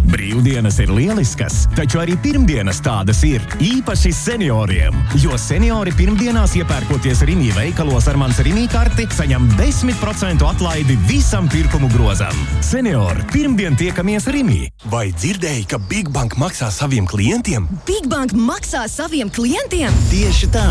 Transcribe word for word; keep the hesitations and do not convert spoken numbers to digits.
Brīvdienas ir lieliskas, taču arī pirmdienas tādas ir, īpaši senioriem. Jo seniori pirmdienās iepērkoties Rimi veikalos ar mans Rimi karti, saņem desmit procentu atlaidi visam pirkumu grozam. Seniori, pirmdien tiekamies Rimi. Vai dzirdēji, ka Big Bank maksā saviem klientiem? Big Bank maksā saviem klientiem? Tieši tā.